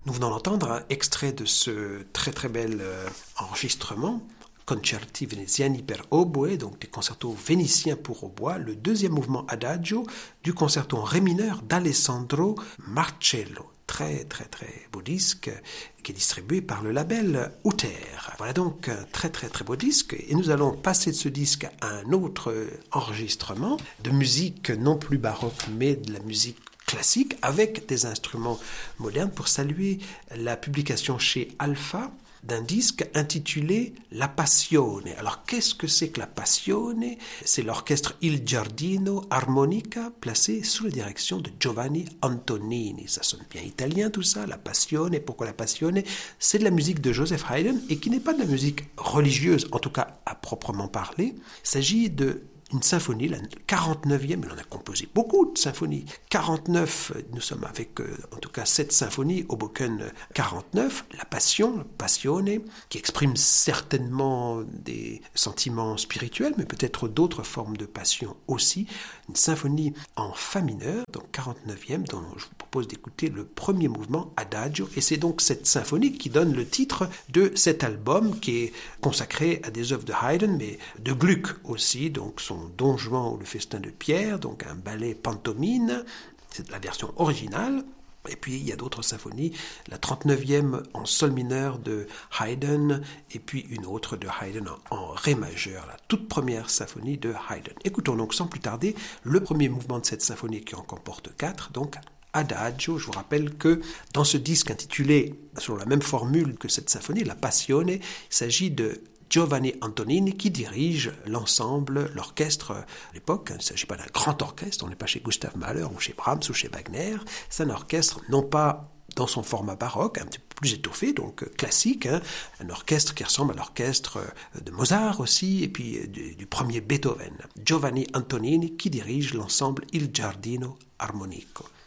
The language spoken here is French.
Nous venons d'entendre un extrait de ce très très bel enregistrement, Concerti Veneziani per Oboe, donc des concertos vénitiens pour hautbois, le deuxième mouvement Adagio du concerto en ré mineur d'Alessandro Marcello. Très très très beau disque qui est distribué par le label Uther. Voilà donc un très très très beau disque et nous allons passer de ce disque à un autre enregistrement de musique non plus baroque mais de la musique classique avec des instruments modernes pour saluer la publication chez Alpha d'un disque intitulé La Passione. Alors, qu'est-ce que c'est que La Passione ? C'est l'orchestre Il Giardino Armonica placé sous la direction de Giovanni Antonini. Ça sonne bien italien tout ça, La Passione. Pourquoi La Passione ? C'est de la musique de Joseph Haydn et qui n'est pas de la musique religieuse, en tout cas à proprement parler. Il s'agit de une symphonie, la 49e, il en a composé beaucoup de symphonies. 49, nous sommes avec en tout cas 7 symphonies, Hoboken 49, la Passion, Passione, qui exprime certainement des sentiments spirituels, mais peut-être d'autres formes de passion aussi. Une symphonie en fa mineur, donc 49e, dont je vous propose d'écouter le premier mouvement, Adagio, et c'est donc cette symphonie qui donne le titre de cet album qui est consacré à des œuvres de Haydn, mais de Gluck aussi, donc son Don Juan ou le Festin de Pierre, donc un ballet pantomime, c'est la version originale. Et puis il y a d'autres symphonies, la 39e en sol mineur de Haydn, et puis une autre de Haydn en ré majeur, la toute première symphonie de Haydn. Écoutons donc sans plus tarder le premier mouvement de cette symphonie qui en comporte 4, donc Adagio. Je vous rappelle que dans ce disque intitulé, selon la même formule que cette symphonie, La Passione, il s'agit de Giovanni Antonini qui dirige l'ensemble, l'orchestre à l'époque. Il ne s'agit pas d'un grand orchestre, on n'est pas chez Gustav Mahler ou chez Brahms ou chez Wagner. C'est un orchestre non pas dans son format baroque, un petit peu plus étoffé, donc classique, un orchestre qui ressemble à l'orchestre de Mozart aussi, et puis du premier Beethoven. Giovanni Antonini qui dirige l'ensemble Il Giardino Armonico.